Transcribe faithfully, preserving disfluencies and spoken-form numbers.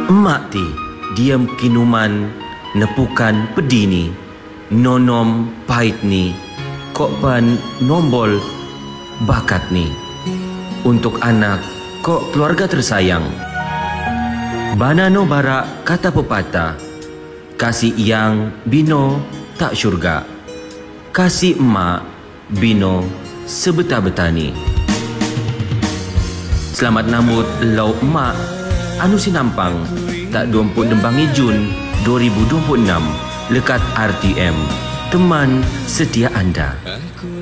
Emak ti diam kinuman nepukan pedini, nonom pahit ni, kok pan nombol bakat ni. Untuk anak kok keluarga tersayang. Banano barak kata pepatah, kasih yang bino tak syurga, kasih emak bino sebetah-betani. Selamat nambut lau emak anu sinampang tak dua puluh dembangi Jun dua ribu dua puluh enam lekat R T M, teman setia anda.